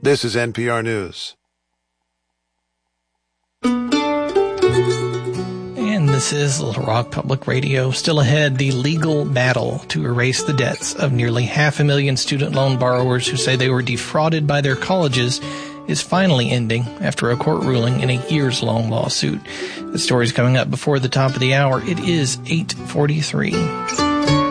This is NPR News. And this is Little Rock Public Radio. Still ahead, the legal battle to erase the debts of nearly 500,000 student loan borrowers who say they were defrauded by their colleges is finally ending after a court ruling in a years-long lawsuit. The story's coming up before the top of the hour. It is 8:43.